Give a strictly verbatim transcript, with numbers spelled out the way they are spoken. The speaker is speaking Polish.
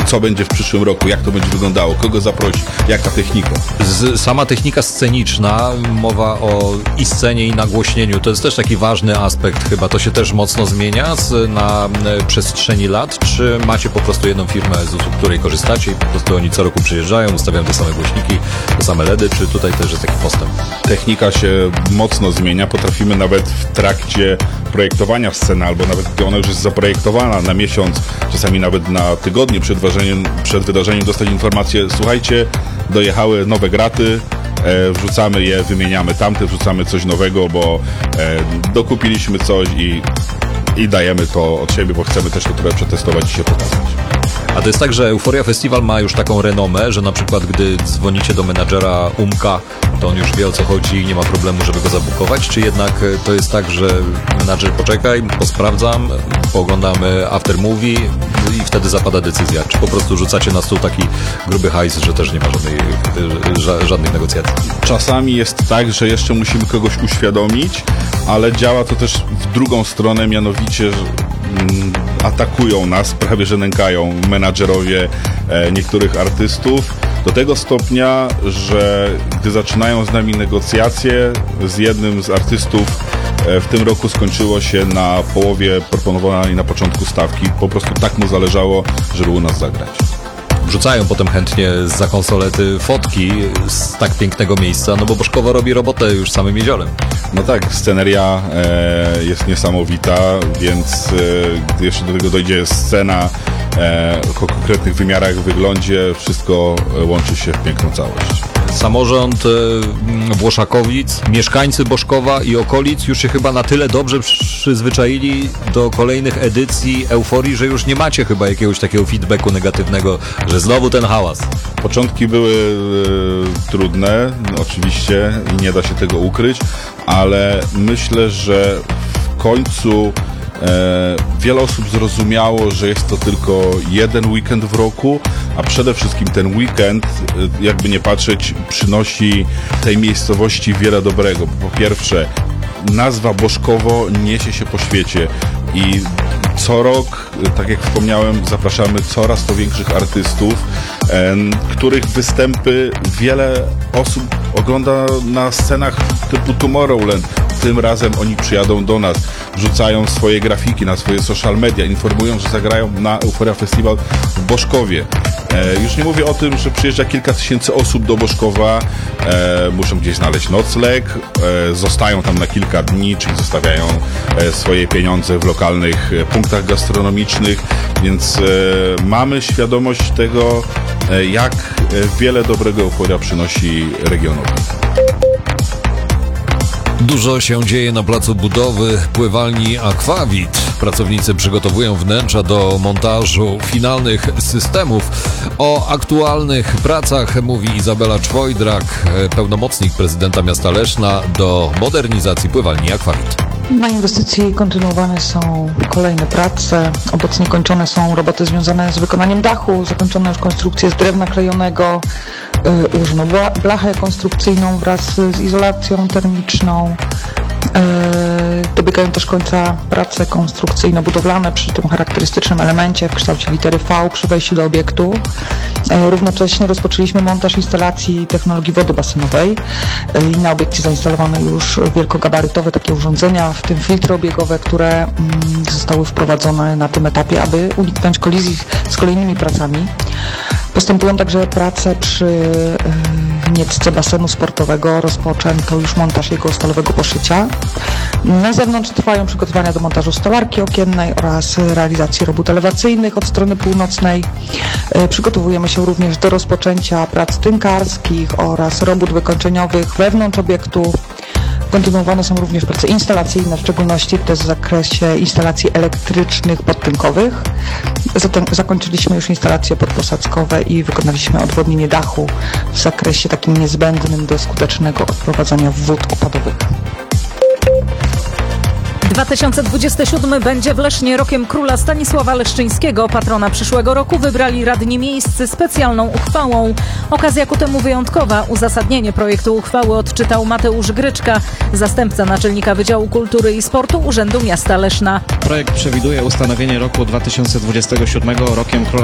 co będzie w przyszłym roku, jak to będzie wyglądało, kogo zaprosi, jaka technika. Z, sama technika sceniczna, mowa o i scenie, i nagłośnieniu, to jest też taki ważny aspekt chyba. To się też mocno zmienia z, na e, przestrzeni lat, czy macie po prostu jedną firmę, z usług której korzystacie i po prostu oni co roku przyjeżdżają, ustawiają te same głośniki, te same LEDy, czy tutaj też jest taki postęp? Technika się mocno zmienia, potrafimy nawet w trakcie projektowania sceny, albo nawet gdy ona już jest zaprojektowana na miesiąc, czasami nawet na tygodnie przed wydarzeniem, przed wydarzeniem dostać informację: słuchajcie, dojechały nowe graty, e, wrzucamy je, wymieniamy tamte, wrzucamy coś nowego, bo e, dokupiliśmy coś i, i dajemy to od siebie, bo chcemy też to trochę przetestować i się pokazać. A to jest tak, że Euphoria Festival ma już taką renomę, że na przykład gdy dzwonicie do menadżera Umka, to on już wie, o co chodzi i nie ma problemu, żeby go zabukować, czy jednak to jest tak, że menadżer poczekaj, posprawdzam, pooglądamy after movie i wtedy zapada decyzja? Czy po prostu rzucacie na stół taki gruby hajs, że też nie ma żadnej, ża, żadnych negocjacji? Czasami jest tak, że jeszcze musimy kogoś uświadomić, ale działa to też w drugą stronę, mianowicie, że mm, atakują nas, prawie że nękają menadżerowie e, niektórych artystów do tego stopnia, że gdy zaczynają z nami negocjacje, z jednym z artystów e, w tym roku skończyło się na połowie proponowanej na początku stawki. Po prostu tak mu zależało, żeby u nas zagrać. Wrzucają potem chętnie za konsolety fotki z tak pięknego miejsca, no bo Bożkowo robi robotę już samym jeziorem. No tak, sceneria e, jest niesamowita, więc e, gdy jeszcze do tego dojdzie scena e, o konkretnych wymiarach, wyglądzie, wszystko łączy się w piękną całość. Samorząd e, Włoszakowic, mieszkańcy Bożkowa i okolic już się chyba na tyle dobrze przyzwyczaili do kolejnych edycji Euforii, że już nie macie chyba jakiegoś takiego feedbacku negatywnego, że znowu ten hałas. Początki były e, trudne, no, oczywiście, i nie da się tego ukryć, ale myślę, że w końcu E, wiele osób zrozumiało, że jest to tylko jeden weekend w roku, a przede wszystkim ten weekend, e, jakby nie patrzeć, przynosi tej miejscowości wiele dobrego. Po pierwsze, nazwa Bożkowo niesie się po świecie i co rok, tak jak wspomniałem, zapraszamy coraz to większych artystów, e, których występy wiele osób ogląda na scenach typu Tomorrowland. Tym razem oni przyjadą do nas, wrzucają swoje grafiki na swoje social media, informują, że zagrają na Euphoria Festival w Bożkowie. E, już nie mówię o tym, że przyjeżdża kilka tysięcy osób do Bożkowa, e, muszą gdzieś znaleźć nocleg, e, zostają tam na kilka dni, czyli zostawiają e, swoje pieniądze w lokalnych e, punktach gastronomicznych, więc e, mamy świadomość tego, e, jak e, wiele dobrego Euphoria przynosi regionowi. Dużo się dzieje na placu budowy pływalni Aquavit. Pracownicy przygotowują wnętrza do montażu finalnych systemów. O aktualnych pracach mówi Izabela Czwojdrak, pełnomocnik prezydenta miasta Leszna do modernizacji pływalni Aquavit. Na inwestycji kontynuowane są kolejne prace. Obecnie kończone są roboty związane z wykonaniem dachu, zakończone już konstrukcje z drewna klejonego, yy, ułożono blachę konstrukcyjną wraz z izolacją termiczną. Yy, dobiegają też końca prace konstrukcyjno-budowlane przy tym charakterystycznym elemencie w kształcie litery V przy wejściu do obiektu. Yy, równocześnie rozpoczęliśmy montaż instalacji technologii wody basenowej yy, i na obiekcie zainstalowano już wielkogabarytowe takie urządzenia, w tym filtry obiegowe, które yy, zostały wprowadzone na tym etapie, aby uniknąć kolizji z kolejnymi pracami. Postępują także prace przy yy, niecce basenu sportowego. Rozpoczęto już montaż jego stalowego poszycia. Na zewnątrz trwają przygotowania do montażu stolarki okiennej oraz realizacji robót elewacyjnych od strony północnej. Yy, przygotowujemy się również do rozpoczęcia prac tynkarskich oraz robót wykończeniowych wewnątrz obiektu. Kontynuowane są również prace instalacyjne, w szczególności też w zakresie instalacji elektrycznych podtynkowych. Zatem zakończyliśmy już instalacje podposadzkowe i wykonaliśmy odwodnienie dachu w zakresie takim niezbędnym do skutecznego odprowadzania wód opadowych. dwa tysiące dwudziesty siódmy będzie w Lesznie rokiem króla Stanisława Leszczyńskiego. Patrona przyszłego roku wybrali radni miejscy specjalną uchwałą. Okazja ku temu wyjątkowa. Uzasadnienie projektu uchwały odczytał Mateusz Gryczka, zastępca naczelnika Wydziału Kultury i Sportu Urzędu Miasta Leszna. Projekt przewiduje ustanowienie roku dwa tysiące dwudziestego siódmego rokiem króla